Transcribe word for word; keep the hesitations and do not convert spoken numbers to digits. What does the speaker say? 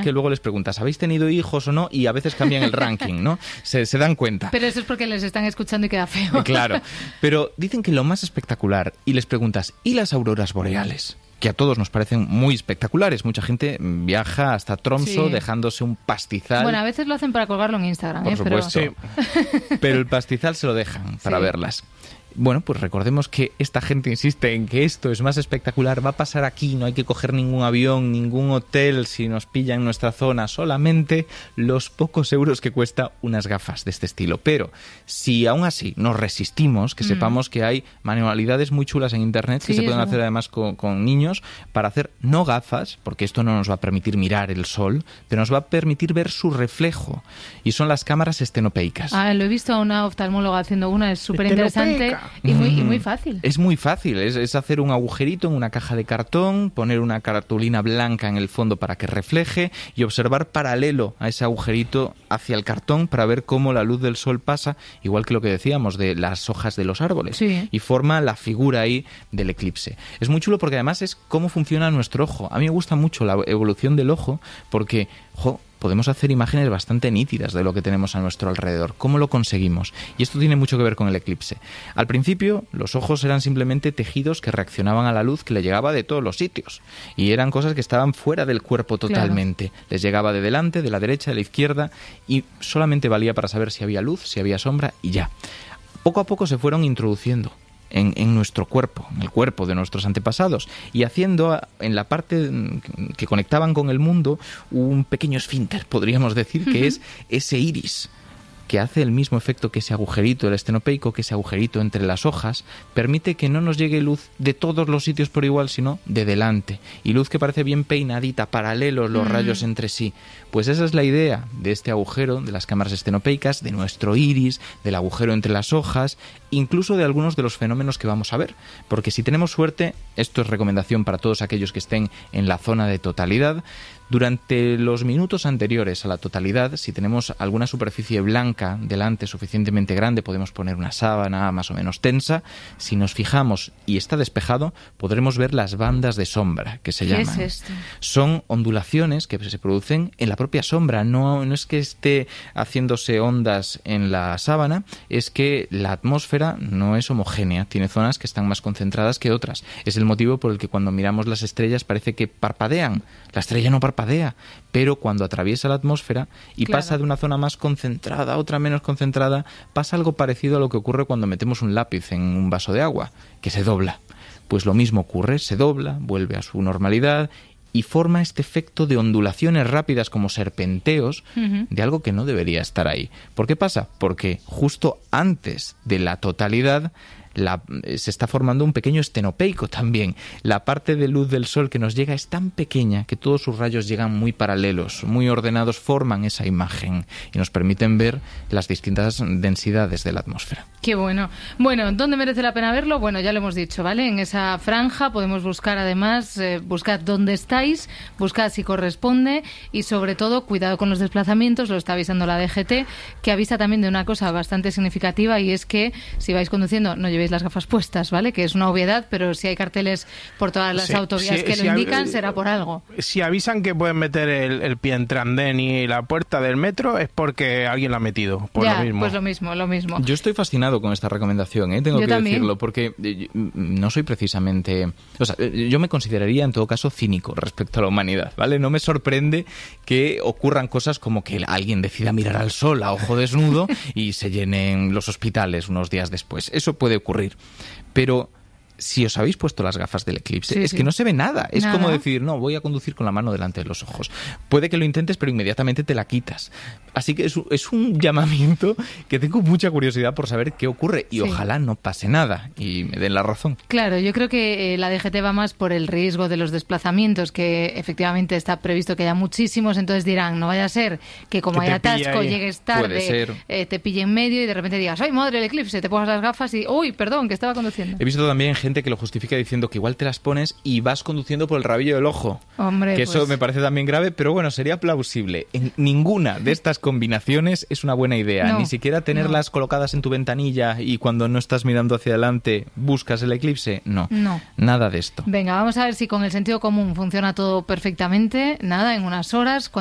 igual que luego les preguntas, ¿habéis tenido hijos o no? Y a veces cambian el ranking, ¿no? Se, se dan cuenta. Pero eso es porque les están escuchando y queda feo. Claro, pero dicen que lo más espectacular, y les preguntas, ¿y las auroras boreales? Que a todos nos parecen muy espectaculares. Mucha gente viaja hasta Tromsø sí. dejándose un pastizal. Bueno, a veces lo hacen para colgarlo en Instagram, Por ¿eh? supuesto. Pero... Sí. Pero el pastizal se lo dejan para sí. verlas. Bueno, pues recordemos que esta gente insiste en que esto es más espectacular, va a pasar aquí, no hay que coger ningún avión, ningún hotel si nos pilla en nuestra zona, solamente los pocos euros que cuesta unas gafas de este estilo. Pero si aún así nos resistimos, que mm. sepamos que hay manualidades muy chulas en internet que sí, se pueden eso. hacer además con, con niños para hacer no gafas, porque esto no nos va a permitir mirar el sol, pero nos va a permitir ver su reflejo, y son las cámaras estenopeicas. Ah, lo he visto a una oftalmóloga haciendo una, es súper interesante. Y muy, y muy fácil. Es muy fácil, es, es hacer un agujerito en una caja de cartón, poner una cartulina blanca en el fondo para que refleje y observar paralelo a ese agujerito hacia el cartón para ver cómo la luz del sol pasa, igual que lo que decíamos de las hojas de los árboles, sí. y forma la figura ahí del eclipse. Es muy chulo porque además es cómo funciona nuestro ojo. A mí me gusta mucho la evolución del ojo porque, jo, podemos hacer imágenes bastante nítidas de lo que tenemos a nuestro alrededor. ¿Cómo lo conseguimos? Y esto tiene mucho que ver con el eclipse. Al principio, los ojos eran simplemente tejidos que reaccionaban a la luz que le llegaba de todos los sitios. Y eran cosas que estaban fuera del cuerpo totalmente. Claro. Les llegaba de delante, de la derecha, de la izquierda, y solamente valía para saber si había luz, si había sombra, y ya. Poco a poco se fueron introduciendo En, en nuestro cuerpo, en el cuerpo de nuestros antepasados, y haciendo en la parte que conectaban con el mundo un pequeño esfínter, podríamos decir, que uh-huh. es ese iris, que hace el mismo efecto que ese agujerito, el estenopeico, que ese agujerito entre las hojas, permite que no nos llegue luz de todos los sitios por igual, sino de delante, y luz que parece bien peinadita, paralelos los mm. rayos entre sí. Pues esa es la idea de este agujero, de las cámaras estenopeicas, de nuestro iris, del agujero entre las hojas, incluso de algunos de los fenómenos que vamos a ver. Porque si tenemos suerte, esto es recomendación para todos aquellos que estén en la zona de totalidad, durante los minutos anteriores a la totalidad, si tenemos alguna superficie blanca delante suficientemente grande, podemos poner una sábana más o menos tensa. Si nos fijamos y está despejado, podremos ver las bandas de sombra, que se llaman. ¿Qué es esto? Son ondulaciones que se producen en la propia sombra. No, no es que esté haciéndose ondas en la sábana, es que la atmósfera no es homogénea. Tiene zonas que están más concentradas que otras. Es el motivo por el que cuando miramos las estrellas parece que parpadean. La estrella no parpadea, pero cuando atraviesa la atmósfera y claro. pasa de una zona más concentrada a otra menos concentrada, pasa algo parecido a lo que ocurre cuando metemos un lápiz en un vaso de agua, que se dobla. Pues lo mismo ocurre, se dobla, vuelve a su normalidad y forma este efecto de ondulaciones rápidas como serpenteos uh-huh. de algo que no debería estar ahí. ¿Por qué pasa? Porque justo antes de la totalidad La, se está formando un pequeño estenopeico también. La parte de luz del sol que nos llega es tan pequeña que todos sus rayos llegan muy paralelos, muy ordenados, forman esa imagen y nos permiten ver las distintas densidades de la atmósfera. Qué bueno. Bueno, ¿dónde merece la pena verlo? Bueno, ya lo hemos dicho, ¿vale? En esa franja podemos buscar además, eh, buscad dónde estáis, buscad si corresponde y sobre todo cuidado con los desplazamientos, lo está avisando la D G T, que avisa también de una cosa bastante significativa y es que si vais conduciendo no llevéis las gafas puestas, ¿vale? Que es una obviedad, pero si hay carteles por todas las sí, autovías sí, que si lo indican, av- será por algo. Si avisan que pueden meter el, el pie entre andén y la puerta del metro, es porque alguien la ha metido, por ya, lo mismo. Pues lo mismo, lo mismo. Yo estoy fascinado con esta recomendación, ¿eh? Tengo yo que también. decirlo, porque no soy precisamente... O sea, yo me consideraría en todo caso cínico respecto a la humanidad, ¿vale? No me sorprende que ocurran cosas como que alguien decida mirar al sol a ojo desnudo y se llenen los hospitales unos días después. Eso puede ocurrir. Pero si os habéis puesto las gafas del eclipse, sí, es sí. que no se ve nada. Es nada. Como decir, no, voy a conducir con la mano delante de los ojos. Puede que lo intentes, pero inmediatamente te la quitas. Así que es, es un llamamiento que tengo mucha curiosidad por saber qué ocurre. Y sí. ojalá no pase nada y me den la razón. Claro, yo creo que eh, la D G T va más por el riesgo de los desplazamientos, que efectivamente está previsto que haya muchísimos. Entonces dirán, no vaya a ser que como hay atasco, llegues tarde, eh, te pille en medio y de repente digas, ¡ay, madre, el eclipse! Te pongas las gafas y, ¡uy, perdón, que estaba conduciendo! He visto también gente que lo justifica diciendo que igual te las pones y vas conduciendo por el rabillo del ojo. Hombre, que pues... eso me parece también grave, pero bueno, sería plausible. En ninguna de estas combinaciones es una buena idea. No, Ni siquiera tenerlas no. colocadas en tu ventanilla y cuando no estás mirando hacia adelante buscas el eclipse. No, no. Nada de esto. Venga, vamos a ver si con el sentido común funciona todo perfectamente. Nada, en unas horas...